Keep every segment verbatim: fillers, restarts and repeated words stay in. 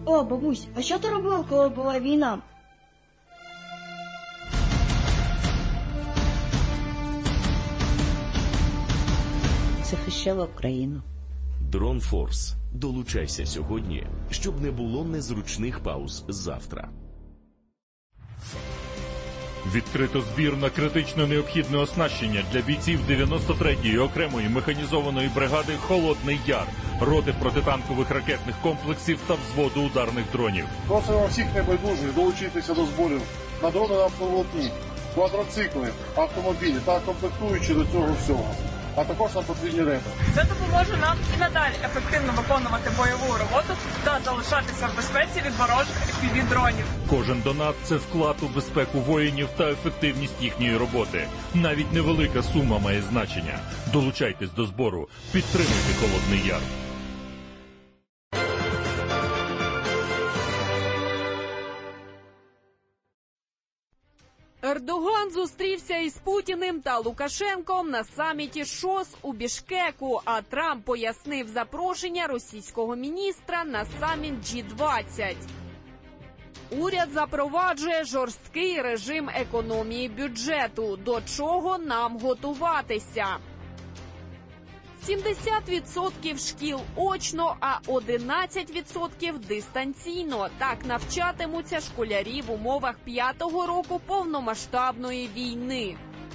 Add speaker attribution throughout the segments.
Speaker 1: О, бабусь, а що ти робила, коли була війна?
Speaker 2: Захищала Україну.
Speaker 3: Дрон Форс. Долучайся сьогодні, щоб не було незручних пауз завтра.
Speaker 4: Відкрито збір на критично необхідне оснащення для бійців дев'яносто третьої окремої механізованої бригади «Холодний Яр», роти протитанкових ракетних комплексів та взводу ударних дронів.
Speaker 5: Просимо всіх небайдужих долучитися до зборів на дрони на автомобілі, квадроцикли, автомобілі та комплектуючі до цього всього, а також на потрібні речі.
Speaker 6: Це допоможе нам і надалі ефективно виконувати бойову роботу та залишатися в безпеці від ворожих еф пі ві-дронів.
Speaker 4: Кожен донат – це вклад у безпеку воїнів та ефективність їхньої роботи. Навіть невелика сума має значення. Долучайтесь до збору. Підтримуйте «Холодний Яр».
Speaker 7: Ердоган зустрівся із Путіним та Лукашенком на саміті ШОС у Бішкеку, а Трамп пояснив запрошення російського міністра на саміт джі двадцять. Уряд запроваджує жорсткий режим економії бюджету. До чого нам готуватися? сімдесят відсотків шкіл очно, а одинадцять відсотків дистанційно. Так навчатимуться школярі в умовах п'ятого року повномасштабної війни.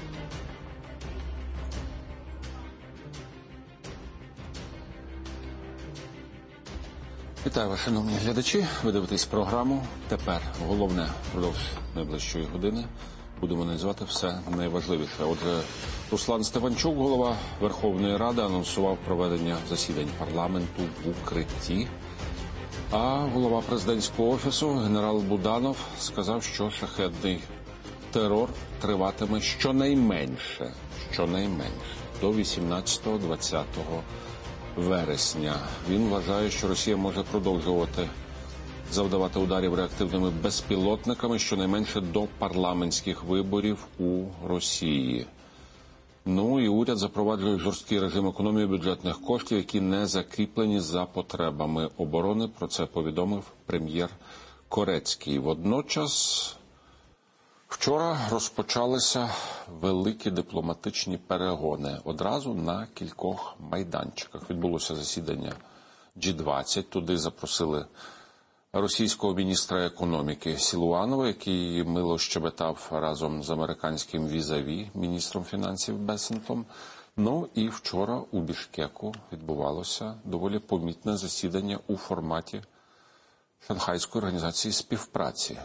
Speaker 8: Вітаю вас, шановні глядачі. Ви дивитесь програму. Тепер головне впродовж найближчої години. Будемо називати все найважливіше. Отже, Руслан Стефанчук, голова Верховної Ради, анонсував проведення засідань парламенту в укритті. А голова президентського офісу генерал Буданов сказав, що шахедний терор триватиме щонайменше, щонайменше до вісімнадцятого-двадцятого вересня. Він вважає, що Росія може продовжувати завдавати ударів реактивними безпілотниками щонайменше до парламентських виборів у Росії. Ну і уряд запроваджує жорсткий режим економії бюджетних коштів, які не закріплені за потребами оборони. Про це повідомив прем'єр Корецький. Водночас вчора розпочалися великі дипломатичні перегони. Одразу на кількох майданчиках. Відбулося засідання джі двадцять. Туди запросили російського міністра економіки Силуанова, який мило щебетав разом з американським візаві, міністром фінансів Бесентом. Ну і вчора у Бішкеку відбувалося доволі помітне засідання у форматі Шанхайської організації співпраці.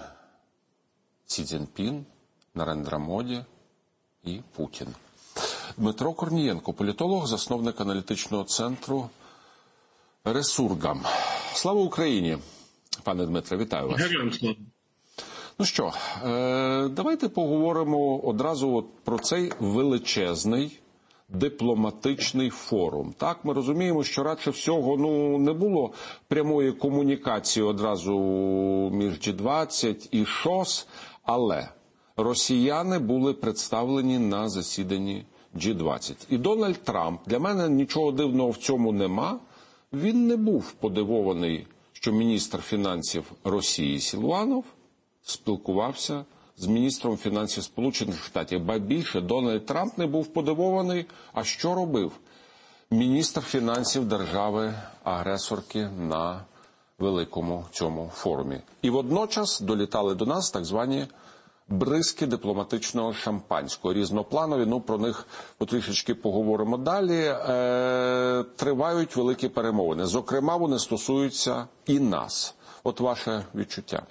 Speaker 8: Сі Цзіньпін, Нарендра Моді і Путін. Дмитро Корнієнко, політолог, засновник аналітичного центру «Ресургам». Слава Україні! Пане Дмитре, вітаю вас.
Speaker 9: Героям слава.
Speaker 8: Ну що, е, давайте поговоримо одразу от про цей величезний дипломатичний форум. Так, ми розуміємо, що радше всього ну, не було прямої комунікації одразу між джі двадцять і ШОС, але росіяни були представлені на засіданні джі двадцять. І Дональд Трамп, для мене нічого дивного в цьому нема, він не був подивований, що міністр фінансів Росії Силуанов спілкувався з міністром фінансів Сполучених Штатів. Ба більше, Дональд Трамп не був подивований, а що робив міністр фінансів держави-агресорки на великому цьому форумі. І водночас долітали до нас так звані бризки дипломатичного шампанського, різнопланові, ну про них потрішечки поговоримо далі. Е, тривають великі перемовини. Зокрема, вони стосуються і нас. От ваше відчуття.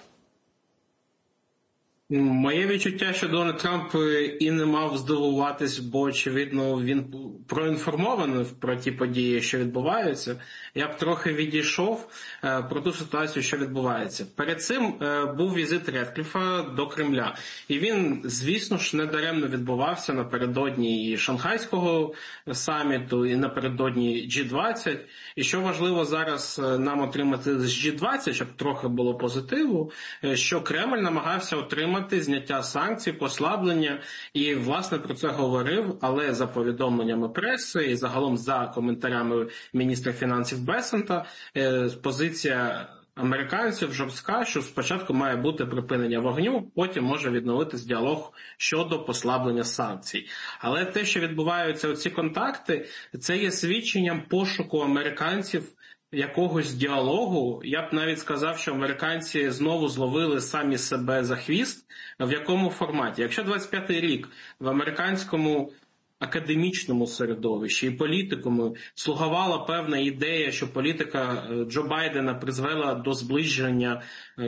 Speaker 9: Моє відчуття, що Дональд Трамп і не мав здивуватись, бо, очевидно, він проінформований про ті події, що відбуваються. Я б трохи відійшов про ту ситуацію, що відбувається. Перед цим був візит Редкліфа до Кремля. І він, звісно ж, недаремно відбувався напередодні і Шанхайського саміту, і напередодні джі двадцять. І що важливо зараз нам отримати з джі двадцять, щоб трохи було позитиву, що Кремль намагався отримати зняття санкцій, послаблення, і, власне, про це говорив, але за повідомленнями преси і загалом за коментарями міністра фінансів Бесента, позиція американців жорстка, що спочатку має бути припинення вогню, потім може відновитись діалог щодо послаблення санкцій. Але те, що відбуваються оці контакти, це є свідченням пошуку американців якогось діалогу. Я б навіть сказав, що американці знову зловили самі себе за хвіст. В якому форматі? Якщо двадцять п'ятий рік в американському академічному середовищі і політикуму слугувала певна ідея, що політика Джо Байдена призвела до зближення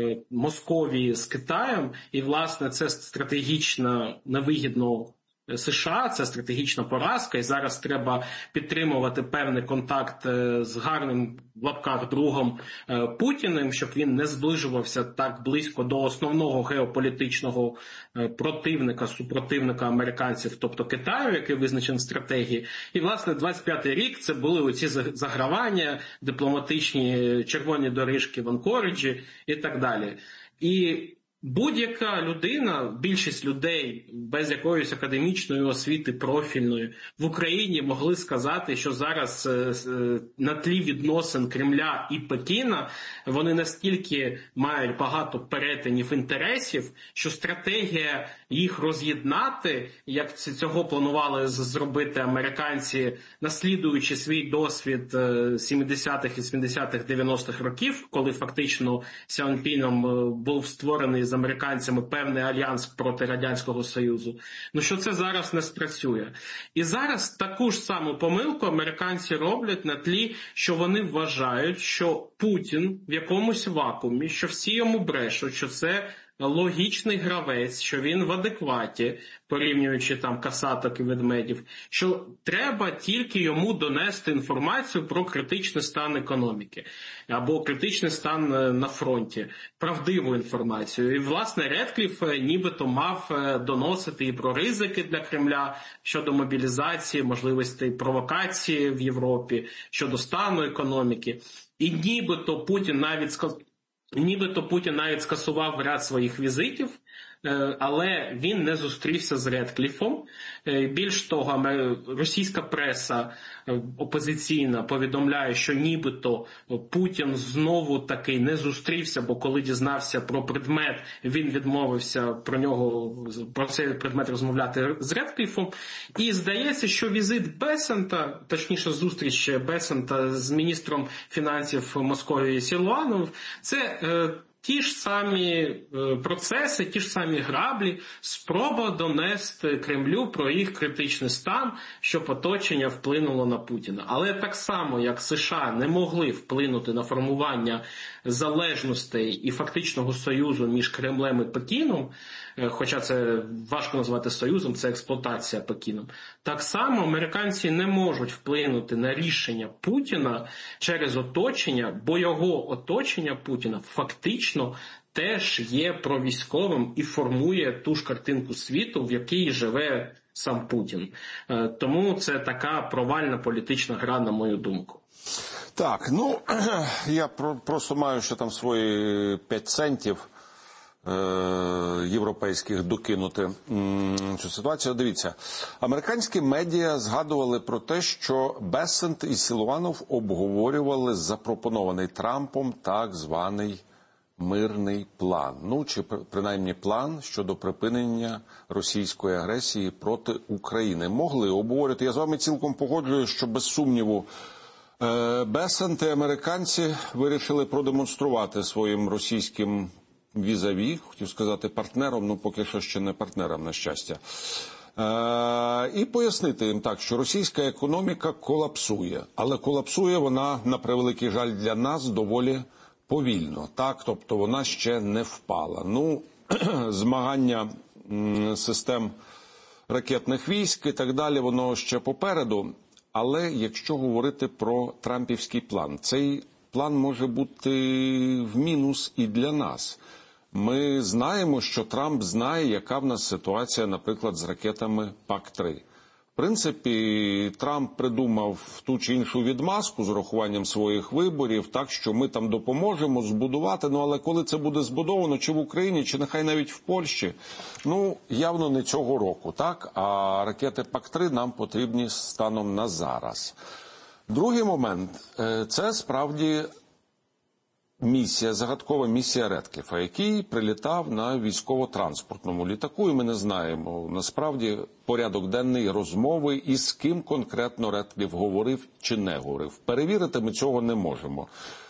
Speaker 9: Московії з Китаєм, і, власне, це стратегічно невигідно США, це стратегічна поразка, і зараз треба підтримувати певний контакт з гарним, в лапках, другом Путіним, щоб він не зближувався так близько до основного геополітичного противника, супротивника американців, тобто Китаю, який визначений в стратегії. І, власне, двадцять п'ятий рік це були оці загравання, дипломатичні червоні доріжки в Анкориджі і так далі. І будь-яка людина, більшість людей без якоїсь академічної освіти профільної в Україні могли сказати, що зараз на тлі відносин Кремля і Пекіна вони настільки мають багато перетинів інтересів, що стратегія їх роз'єднати, як цього планували зробити американці, наслідуючи свій досвід сімдесятих, вісімдесятих, дев'яностих років, коли фактично Сяопіном був створений з американцями певний альянс проти Радянського Союзу. Ну що це зараз не спрацює. І зараз таку ж саму помилку американці роблять на тлі, що вони вважають, що Путін в якомусь вакуумі, що всі йому брешуть, що це логічний гравець, що він в адекваті, порівнюючи там касаток і ведмедів, що треба тільки йому донести інформацію про критичний стан економіки або критичний стан на фронті, правдиву інформацію. І, власне, Редкліф нібито мав доносити і про ризики для Кремля щодо мобілізації, можливостей провокації в Європі, щодо стану економіки. І нібито Путін навіть сказав, Нібито Путін навіть скасував ряд своїх візитів, але він не зустрівся з Редкліфом. Більш того, російська преса опозиційна повідомляє, що нібито Путін знову таки не зустрівся, бо коли дізнався про предмет, він відмовився про нього, про цей предмет розмовляти з Редкліфом. І здається, що візит Бесента, точніше зустріч Бесента з міністром фінансів Московії Силуановим, це ті ж самі процеси, ті ж самі граблі, спроба донести Кремлю про їх критичний стан, щоб оточення вплинуло на Путіна. Але так само, як США не могли вплинути на формування залежностей і фактичного союзу між Кремлем і Пекіном, хоча це важко назвати союзом, це експлуатація Пекіном, так само американці не можуть вплинути на рішення Путіна через оточення, бо його оточення Путіна фактично теж є провійськовим і формує ту ж картинку світу, в якій живе сам Путін. Тому це така провальна політична гра, на мою думку.
Speaker 8: Так, ну, я про, просто маю ще там свої п'ять центів е, європейських докинути цю ситуацію. Дивіться, американські медіа згадували про те, що Бессент і Силуанов обговорювали запропонований Трампом так званий мирний план. Ну, чи принаймні план щодо припинення російської агресії проти України. Могли обговорювати. Я з вами цілком погоджуюсь, що без сумніву Бессент і американці вирішили продемонструвати своїм російським візаві, хотів сказати партнером, ну поки що ще не партнером, на щастя, і пояснити їм так, що російська економіка колапсує, але колапсує вона, на превеликий жаль для нас, доволі повільно, так, тобто вона ще не впала. Ну, змагання систем ракетних військ і так далі, воно ще попереду. Але якщо говорити про трампівський план, цей план може бути в мінус і для нас. Ми знаємо, що Трамп знає, яка в нас ситуація, наприклад, з ракетами пак три. В принципі, Трамп придумав ту чи іншу відмазку з урахуванням своїх виборів, так, що ми там допоможемо збудувати, ну але коли це буде збудовано, чи в Україні, чи нехай навіть в Польщі, ну, явно не цього року, так, а ракети пак три нам потрібні станом на зараз. Другий момент, це справді місія, загадкова місія Редкліфа, який прилітав на військово-транспортному літаку, і ми не знаємо насправді порядок денний розмови і з ким конкретно Редкліф говорив чи не говорив. Перевірити ми цього не можемо.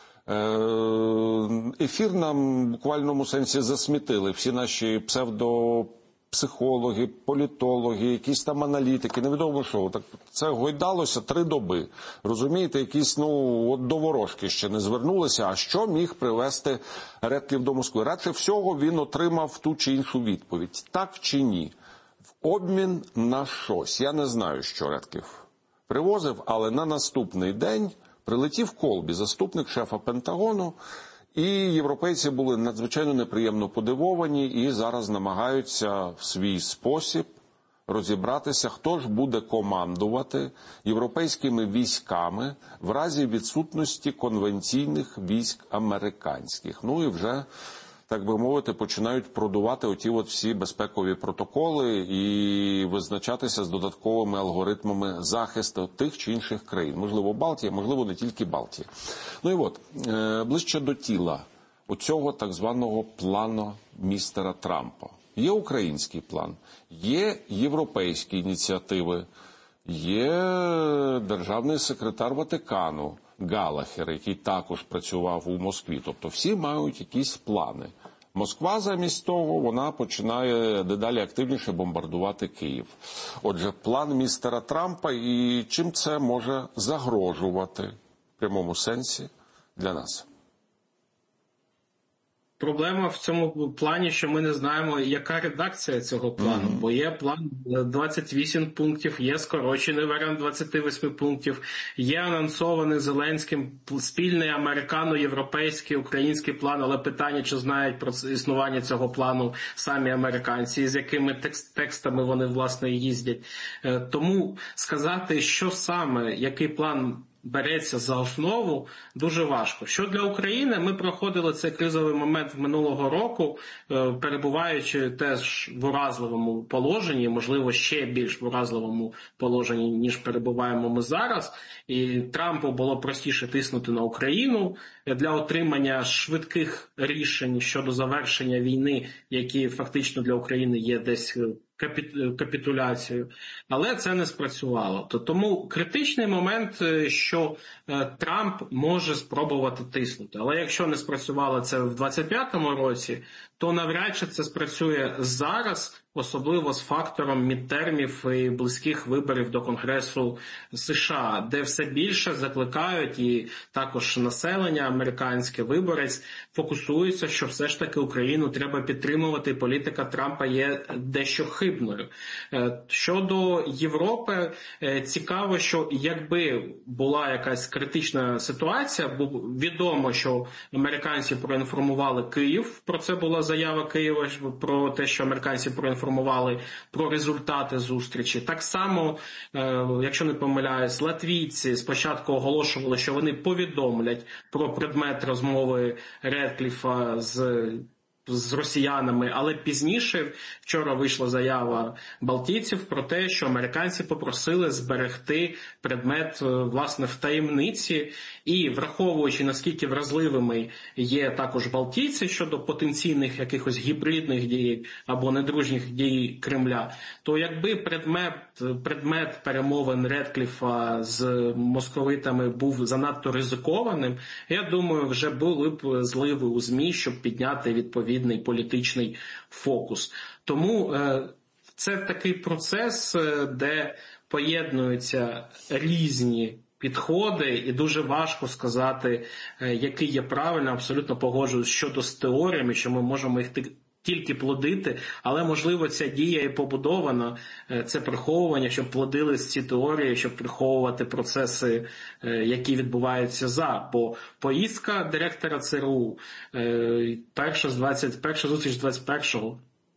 Speaker 8: Ефір нам в буквальному сенсі засмітили всі наші псевдо психологи, політологи, якісь там аналітики, невідомо що. Так це гойдалося три доби. Розумієте, якісь, ну, от до ворожки ще не звернулися. А що міг привести Редкліф до Москви? Радше всього він отримав ту чи іншу відповідь. Так чи ні? В обмін на щось. Я не знаю, що Редкліф привозив, але на наступний день прилетів Колбі, заступник шефа Пентагону, і європейці були надзвичайно неприємно подивовані і зараз намагаються в свій спосіб розібратися, хто ж буде командувати європейськими військами в разі відсутності конвенційних військ американських. Ну і вже, так би мовити, починають продувати оті от всі безпекові протоколи і визначатися з додатковими алгоритмами захисту тих чи інших країн. Можливо, Балтія, можливо, не тільки Балтія. Ну і от, ближче до тіла оцього так званого плану містера Трампа. Є український план, є європейські ініціативи, є державний секретар Ватикану Галахер, який також працював у Москві. Тобто всі мають якісь плани. Москва замість того, вона починає дедалі активніше бомбардувати Київ. Отже, план містера Трампа, і чим це може загрожувати в прямому сенсі для нас?
Speaker 9: Проблема в цьому плані, що ми не знаємо, яка редакція цього плану. Mm-hmm. Бо є план двадцять вісім пунктів, є скорочений варіант двадцять вісім пунктів, є анонсований Зеленським спільний американо-європейський, український план, але питання, чи знають про існування цього плану самі американці, з якими текст, текстами вони, власне, їздять. Тому сказати, що саме, який план береться за основу, дуже важко. Що для України? Ми проходили цей кризовий момент минулого року, перебуваючи теж в уразливому положенні, можливо, ще більш в уразливому положенні, ніж перебуваємо ми зараз. І Трампу було простіше тиснути на Україну для отримання швидких рішень щодо завершення війни, які фактично для України є десь капітуляцію, але це не спрацювало. Тому критичний момент, що Трамп може спробувати тиснути. Але якщо не спрацювало це в двадцять п'ятому році, то навряд чи це спрацює зараз, особливо з фактором мідтермів і близьких виборів до Конгресу США, де все більше закликають, і також населення американське, виборець, фокусується, що все ж таки Україну треба підтримувати, і політика Трампа є дещо хибною. Щодо Європи, цікаво, що якби була якась критична ситуація, бо відомо, що американці проінформували Київ, про це була заява Києва, про те, що американці проінформували про результати зустрічі. Так само, якщо не помиляюсь, латвійці спочатку оголошували, що вони повідомлять про предмет розмови Редкліфа з з росіянами, але пізніше вчора вийшла заява балтійців про те, що американці попросили зберегти предмет, власне, в таємниці, і враховуючи, наскільки вразливими є також балтійці щодо потенційних якихось гібридних дій або недружніх дій Кремля, то якби предмет, предмет перемовин Редкліфа з московитами був занадто ризикованим, я думаю, вже були б зливи у ЗМІ, щоб підняти відповідь політичний фокус. Тому е, це такий процес, де поєднуються різні підходи, і дуже важко сказати, е, який є правильний. Абсолютно погоджуюсь щодо з теоріями, що ми можемо їх тільки плодити, але, можливо, ця дія і побудована, це приховування, щоб плодились ці теорії, щоб приховувати процеси, які відбуваються за. Бо поїздка директора ЦРУ, перша, з двадцять, перша зустріч з двадцять першого,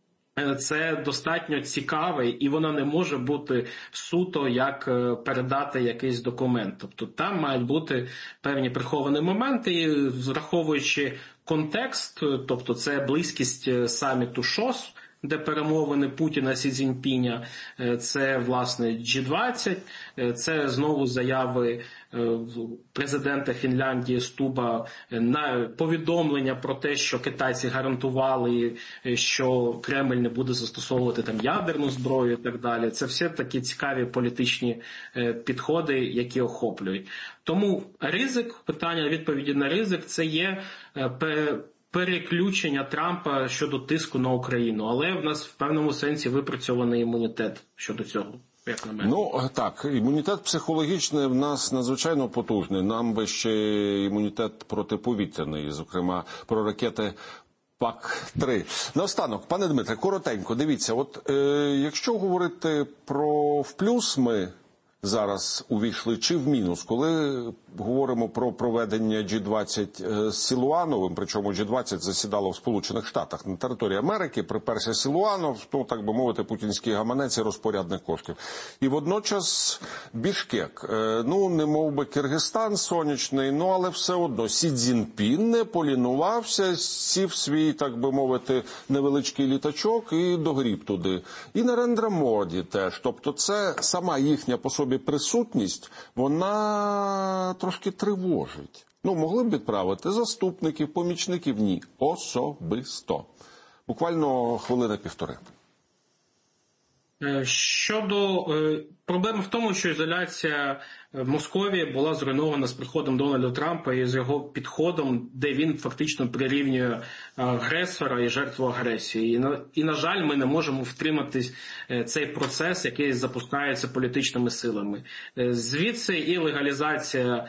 Speaker 9: це достатньо цікаве, і вона не може бути суто як передати якийсь документ. Тобто там мають бути певні приховані моменти, і враховуючи контекст, тобто це близькість саміту ШОС, де перемовини Путіна, Сі Цзіньпіня, це, власне, Джі двадцять, це знову заяви президента Фінляндії Стуба на повідомлення про те, що китайці гарантували, що Кремль не буде застосовувати там ядерну зброю і так далі. Це все такі цікаві політичні підходи, які охоплюють. Тому ризик, питання відповіді на ризик, це є переключення Трампа щодо тиску на Україну. Але в нас в певному сенсі випрацьований імунітет щодо цього. Як на мене.
Speaker 8: Ну, так, імунітет психологічний в нас надзвичайно потужний. Нам би ще імунітет протиповітряний, зокрема, про ракети пак три. Наостанок, пане Дмитре, коротенько, дивіться, от е, якщо говорити про в плюс ми зараз увійшли, чи в мінус, коли говоримо про проведення Джі двадцять з Силуановим, причому Джі двадцять засідало в Сполучених Штатах на території Америки, приперся Силуанов, ну, так би мовити, путінський гаманець і розпорядник коштів. І водночас Бішкек, ну, не мов би Киргизстан сонячний, ну, але все одно Сі Цзіньпін не полінувався, сів свій, так би мовити, невеличкий літачок і догріб туди. І Нарендра Моді теж. Тобто це сама їхня по собі присутність, вона трошки тривожить. Ну, могли б відправити заступників, помічників? Ні. Особисто. Буквально хвилина-півтори.
Speaker 9: Щодо проблеми в тому, що ізоляція Московії була зруйнована з приходом Дональда Трампа і з його підходом, де він фактично прирівнює агресора і жертву агресії. І, на, і, на жаль, ми не можемо втримати цей процес, який запускається політичними силами. Звідси і легалізація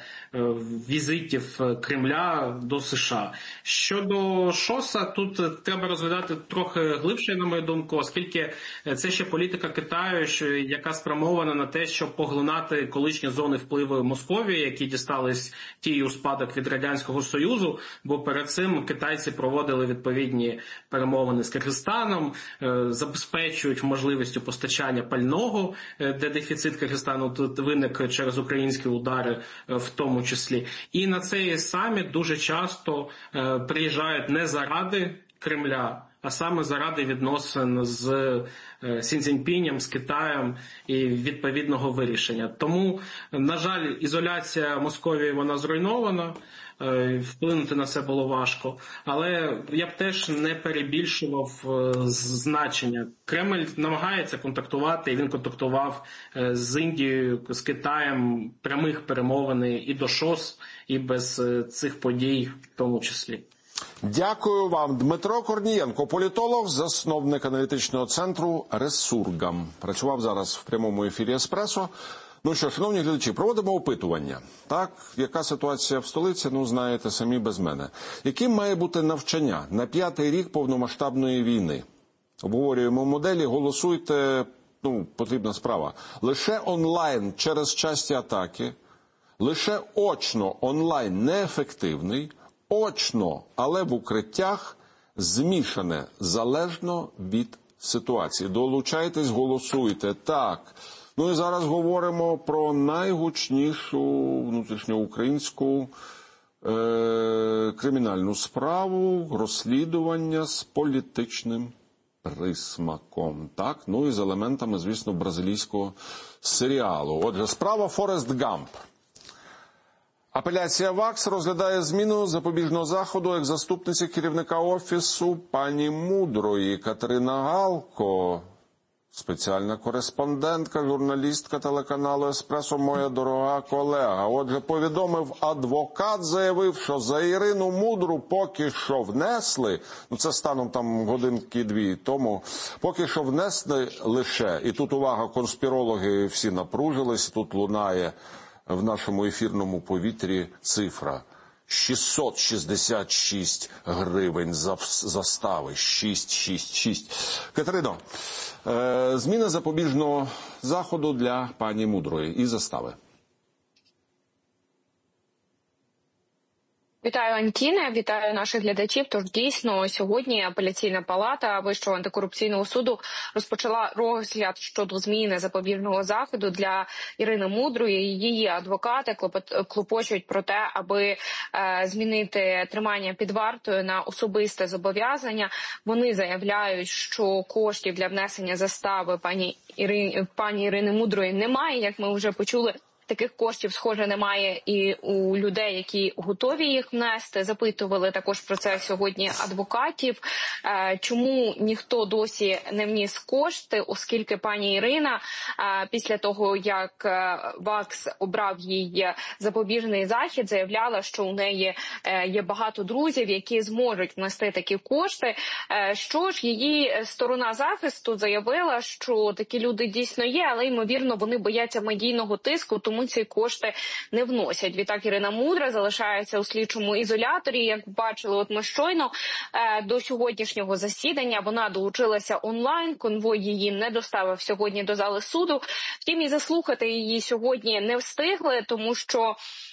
Speaker 9: візитів Кремля до США. Щодо Шоса, тут треба розглядати трохи глибше, на мою думку, оскільки це ще політика Китаю, яка спрямована на те, щоб поглинати колишні зони впливу Московії, які дістались ті у спадок від Радянського Союзу, бо перед цим китайці проводили відповідні перемовини з Киргизстаном, забезпечують можливістю постачання пального, де дефіцит Киргизстану тут виник через українські удари в тому числі. І на цей саміт дуже часто приїжджають не заради Кремля, а саме заради відносин з Сі Цзіньпінем, з Китаєм і відповідного вирішення. Тому, на жаль, ізоляція Московії, вона зруйнована, вплинути на це було важко. Але я б теж не перебільшував значення. Кремль намагається контактувати, і він контактував з Індією, з Китаєм, прямих перемовин і до ШОС, і без цих подій в тому числі.
Speaker 8: Дякую вам. Дмитро Корнієнко, політолог, засновник аналітичного центру «Ресургам». Працював зараз в прямому ефірі «Еспресо». Ну що, шановні глядачі, проводимо опитування. Так, яка ситуація в столиці, ну, знаєте самі без мене. Яким має бути навчання на п'ятий рік повномасштабної війни? Обговорюємо моделі, голосуйте, ну, потрібна справа. Лише онлайн через часті атаки, лише очно онлайн неефективний, очно, але в укриттях, змішане, залежно від ситуації. Долучайтесь, голосуйте. Так. Ну і зараз говоримо про найгучнішу внутрішньоукраїнську е- кримінальну справу, розслідування з політичним присмаком. Так, ну і з елементами, звісно, бразилійського серіалу. Отже, справа Форест Гамп. Апеляція ВАКС розглядає зміну запобіжного заходу як заступниці керівника Офісу пані Мудрої. Катерина Галко, спеціальна кореспондентка, журналістка телеканалу «Еспресо», моя дорога колега. Отже, повідомив адвокат, заявив, що за Ірину Мудру поки що внесли, ну це станом там годинки-дві тому, поки що внесли лише, і тут увага, конспірологи всі напружились, тут лунає в нашому ефірному повітрі цифра шістсот шістдесят шість гривень застави. шість шість шість. Катерино, е, зміна запобіжного заходу для пані Мудрої і застави.
Speaker 2: Вітаю, Антіне, вітаю наших глядачів. Тож дійсно сьогодні апеляційна палата Вищого антикорупційного суду розпочала розгляд щодо зміни запобіжного заходу для Ірини Мудрої. Її адвокати клопочуть про те, аби е, змінити тримання під вартою на особисте зобов'язання. Вони заявляють, що коштів для внесення застави пані Ірині, пані Ірини Мудрої немає, як ми вже почули. Таких коштів, схоже, немає і у людей, які готові їх внести. Запитували також про це сьогодні адвокатів. Чому ніхто досі не вніс кошти, оскільки пані Ірина після того, як ВАКС обрав їй запобіжний захід, заявляла, що у неї є багато друзів, які зможуть внести такі кошти. Що ж, її сторона захисту заявила, що такі люди дійсно є, але, ймовірно, вони бояться медійного тиску, тому ці кошти не вносять. Відтак Ірина Мудра залишається у слідчому ізоляторі. Як бачили, от ми щойно до сьогоднішнього засідання вона долучилася онлайн, конвой її не доставив сьогодні до зали суду. Втім, і заслухати її сьогодні не встигли, тому що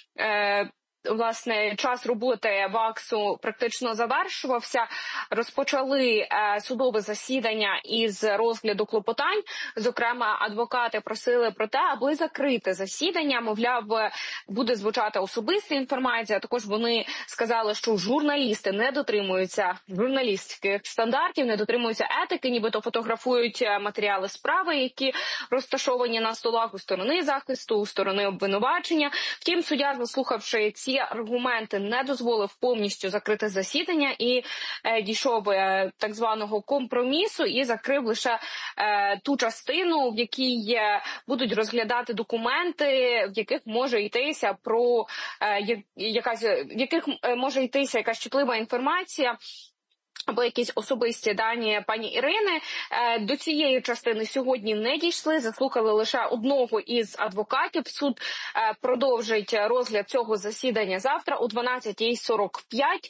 Speaker 2: е, власне, час роботи ВАКСу практично завершувався. Розпочали е, судове засідання із розгляду клопотань. Зокрема, адвокати просили про те, аби закрити засідання. Мовляв, буде звучати особиста інформація. Також вони сказали, що журналісти не дотримуються журналістських стандартів, не дотримуються етики, нібито фотографують матеріали справи, які розташовані на столах у сторони захисту, у сторони обвинувачення. Втім, суддя, заслухавши ці аргументи, не дозволив повністю закрити засідання і е, дійшов е, так званого компромісу і закрив лише е, ту частину, в якій е, будуть розглядати документи, в яких може йтися про е, якась, в яких е, може йтися якась чутлива інформація або якісь особисті дані пані Ірини. До цієї частини сьогодні не дійшли, заслухали лише одного із адвокатів. Суд продовжить розгляд цього засідання завтра о дванадцятій сорок п'ять.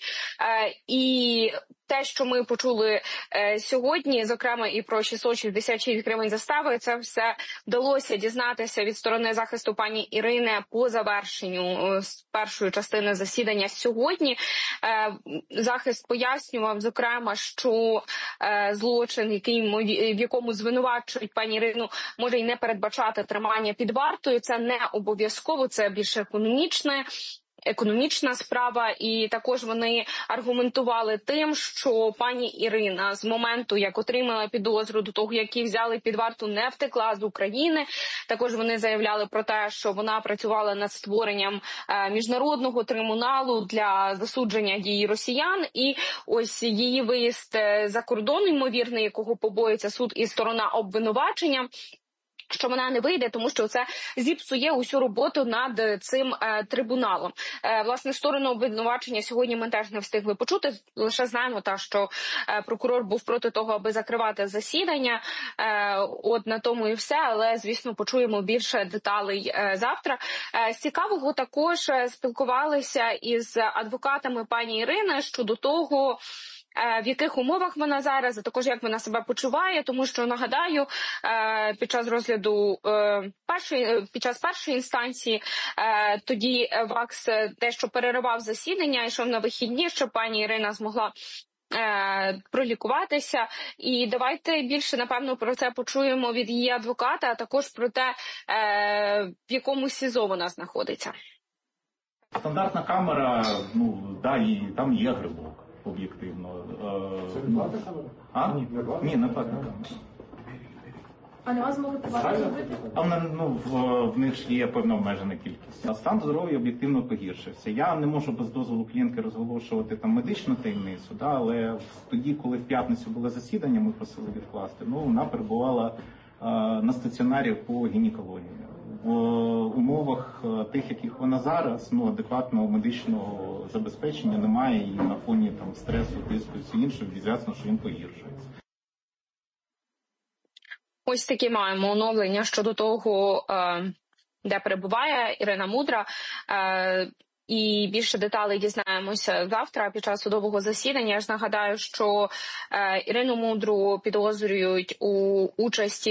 Speaker 2: І те, що ми почули е, сьогодні, зокрема і про шістсот шістдесят шість гривень застави, це все вдалося дізнатися від сторони захисту пані Ірини по завершенню е, першої частини засідання сьогодні. Е, захист пояснював, зокрема, що е, злочин, який, в якому звинувачують пані Ірину, може й не передбачати тримання під вартою. Це не обов'язково, це більш економічне. економічна справа, і також вони аргументували тим, що пані Ірина з моменту, як отримала підозру, до того, як її взяли під варту, не втекла з України. Також вони заявляли про те, що вона працювала над створенням міжнародного трибуналу для засудження дій росіян, і ось її виїзд за кордон, ймовірний, якого побоїться суд і сторона обвинувачення, що вона не вийде, тому що це зіпсує усю роботу над цим е, трибуналом. Е, власне, сторону обвинувачення сьогодні ми теж не встигли почути. Лише знаємо, та, що е, прокурор був проти того, аби закривати засідання. Е, от на тому і все, але, звісно, почуємо більше деталей е, завтра. Е, з цікавого також спілкувалися із адвокатами пані Ірини щодо того, в яких умовах вона зараз, а також як вона себе почуває, тому що, нагадаю, під час розгляду першої, під час першої інстанції тоді ВАКС дещо переривав засідання, йшов на вихідні, щоб пані Ірина змогла пролікуватися. І давайте більше, напевно, про це почуємо від її адвоката, а також про те, в якому СІЗО вона знаходиться.
Speaker 10: Стандартна камера, ну, да, і там є грибок. Об'єктивно.
Speaker 11: Це не платна камера?
Speaker 10: А?
Speaker 11: Ні, не платна?
Speaker 10: Ні, не платна камера.
Speaker 11: А на вас можуть приватно зробити?
Speaker 10: А в, ну, в, в них ж є певна обмежена кількість. А стан здоров'я об'єктивно погіршився. Я не можу без дозволу клієнтки розголошувати там медичну таємницю, да, але тоді, коли в п'ятницю було засідання, ми просили відкласти, ну, вона перебувала а, на стаціонарі по гінекології. В умовах тих, яких вона зараз, ну, адекватного медичного забезпечення немає, і на фоні там стресу, тиску і все інше, звісно, що він погіршується.
Speaker 2: Ось такі маємо оновлення щодо того, де перебуває Ірина Мудра. І більше деталей дізнаємося завтра під час судового засідання. Я ж нагадаю, що Ірину Мудру підозрюють у участі